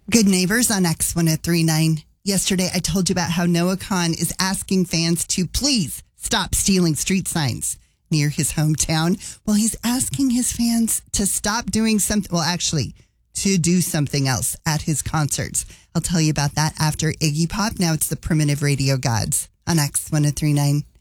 Good Neighbors on X1039. Yesterday, I told you about how Noah Kahan is asking fans to please stop stealing street signs near his hometown. Well, he's asking his fans to stop doing something. Well, actually, to do something else at his concerts. I'll tell you about that after Iggy Pop. Now it's the Primitive Radio Gods on X1039.